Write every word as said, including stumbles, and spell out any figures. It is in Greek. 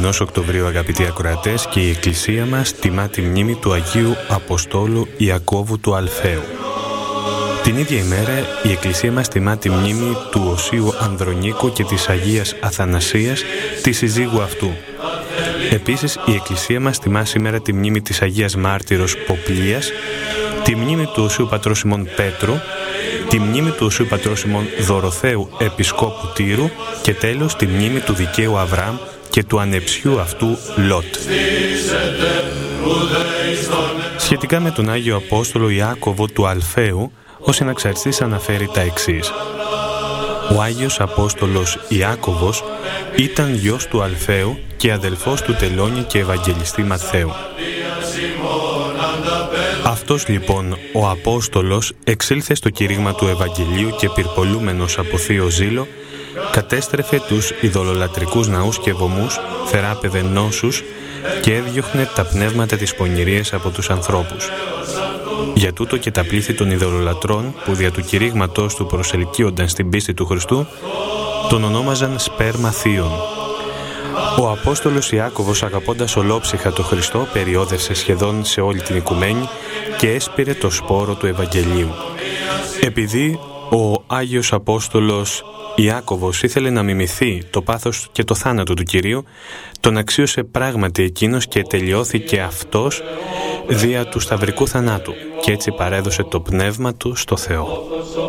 μηνός Οκτωβρίου, αγαπητοί ακροατές, και η Εκκλησία μας τιμά τη μνήμη του Αγίου Αποστόλου Ιακώβου του Αλφαίου. Την ίδια ημέρα η Εκκλησία μας τιμά τη μνήμη του Οσίου Ανδρονίκου και της Αγίας Αθανασίας, τη συζύγου αυτού. Επίσης η Εκκλησία μας τιμά σήμερα τη μνήμη της Αγίας Μάρτυρος Ποπλίας, τη μνήμη του Οσίου Πατρός ημών Πέτρου, τη μνήμη του Οσίου Πατρός ημών Δωροθέου Επισκόπου Τύρου και τέλος τη μνήμη του δικαίου Αβραάμ και του ανεψιού αυτού Λότ. Σχετικά με τον Άγιο Απόστολο Ιάκωβο του Αλφαίου, ο συναξαριστής αναφέρει τα εξής. Ο Άγιος Απόστολος Ιάκωβος ήταν γιος του Αλφαίου και αδελφός του Τελώνη και Ευαγγελιστή Ματθαίου. Αυτός λοιπόν ο Απόστολος εξήλθε στο κηρύγμα του Ευαγγελίου και πυρπολούμενος από θείο ζήλο κατέστρεφε τους ειδωλολατρικούς ναούς και βωμούς, θεράπευε νόσους και έδιωχνε τα πνεύματα της πονηρίας από τους ανθρώπους. Για τούτο και τα πλήθη των ειδωλολατρών που δια του κηρύγματος του προσελκύονταν στην πίστη του Χριστού τον ονόμαζαν σπέρμα θείων. Ο Απόστολος Ιάκωβος, αγαπώντας ολόψυχα το Χριστό, περιόδευσε σχεδόν σε όλη την οικουμένη και έσπηρε το σπόρο του Ευαγγελίου. Επειδή ο Άγιος Απόστολος Ιάκωβος ήθελε να μιμηθεί το πάθος και το θάνατο του Κυρίου, τον αξίωσε πράγματι εκείνος και τελειώθηκε αυτός δια του σταυρικού θανάτου και έτσι παρέδωσε το πνεύμα του στο Θεό.